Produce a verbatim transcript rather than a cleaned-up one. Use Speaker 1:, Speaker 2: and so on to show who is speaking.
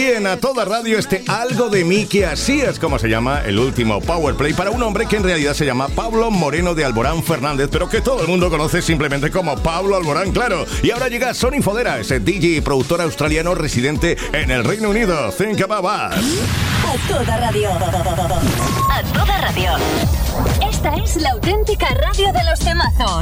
Speaker 1: En A Toda Radio, este Algo de mí, que así es como se llama el último Power Play para un hombre que en realidad se llama Pablo Moreno de Alborán Fernández, pero que todo el mundo conoce simplemente como Pablo Alborán, claro. Y ahora llega Sonny Fodera, ese D J y productor australiano residente en el Reino Unido. Think About Us.
Speaker 2: A Toda Radio. A Toda Radio. Esta es la auténtica radio de los temazos.